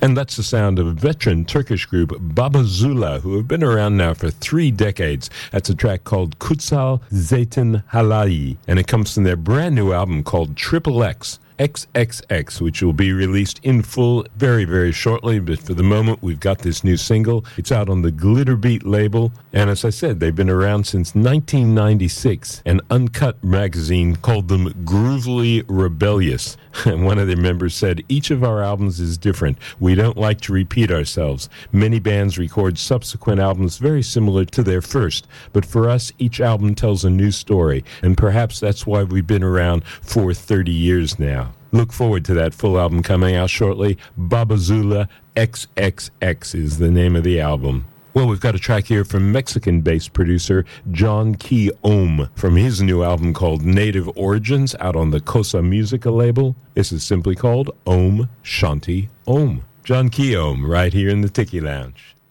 And that's the sound of a veteran Turkish group, Babazula, who have been around now for 3 decades. That's a track called Kutsal Zeytin Halai, and it comes from their brand new album called Triple X. XXX, which will be released in full very, very shortly. But for the moment, we've got this new single. It's out on the Glitterbeat label. And as I said, they've been around since 1996. An Uncut magazine called them Groovily Rebellious. And one of their members said, each of our albums is different. We don't like to repeat ourselves. Many bands record subsequent albums very similar to their first. But for us, each album tells a new story. And perhaps that's why we've been around for 30 years now. Look forward to that full album coming out shortly. Babazula XXX is the name of the album. Well, we've got a track here from Mexican-based producer John Key Ohm from his new album called Native Origins out on the Cosa Musica label. This is simply called Om Shanti Om. John Key Ohm right here in the Tiki Lounge.